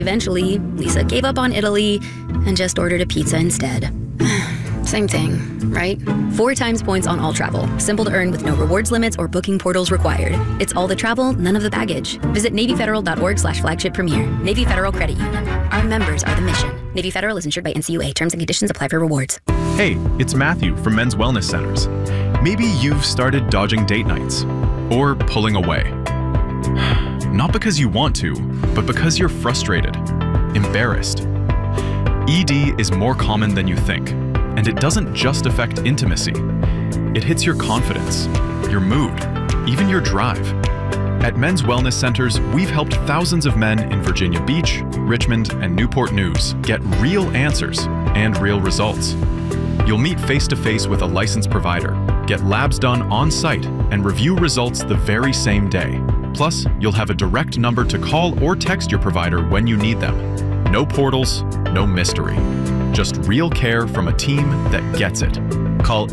Eventually, Lisa gave up on Italy and just ordered a pizza instead. Same thing, right? 4 times points on all travel. Simple to earn with no rewards limits or booking portals required. It's all the travel, none of the baggage. Visit NavyFederal.org/flagship premier. Navy Federal Credit Union. Our members are the mission. Navy Federal is insured by NCUA. Terms and conditions apply for rewards. Hey, it's Matthew from Men's Wellness Centers. Maybe you've started dodging date nights or pulling away. Not because you want to, but because you're frustrated, embarrassed. ED is more common than you think, and it doesn't just affect intimacy. It hits your confidence, your mood, even your drive. At Men's Wellness Centers, we've helped thousands of men in Virginia Beach, Richmond, and Newport News get real answers and real results. You'll meet face-to-face with a licensed provider, get labs done on-site, and review results the very same day. Plus, you'll have a direct number to call or text your provider when you need them. No portals, no mystery. Just real care from a team that gets it. Call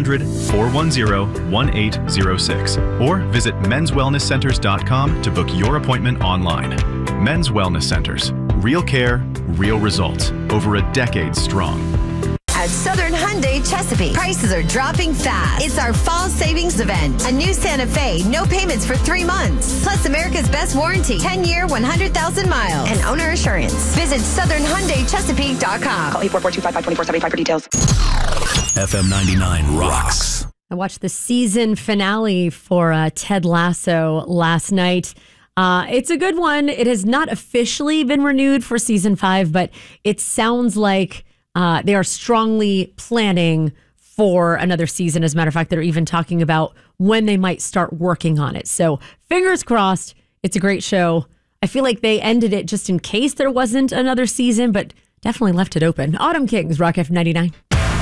800-410-1806 or visit menswellnesscenters.com to book your appointment online. Men's Wellness Centers. Real care, real results. Over a decade strong. At Southern Hyundai Chesapeake, prices are dropping fast. It's our fall savings event. A new Santa Fe, no payments for 3 months. Plus America's best warranty, 10-year, 100,000 miles, and owner assurance. Visit SouthernHyundaiChesapeake.com. Call 844-255-2475 for details. FM 99 rocks. I watched the season finale for Ted Lasso last night. It's a good one. It has not officially been renewed for season 5, but it sounds like they are strongly planning for another season. As a matter of fact, they're even talking about when they might start working on it. So fingers crossed. It's a great show. I feel like they ended it just in case there wasn't another season, but definitely left it open. Autumn Kings, Rock FM 99.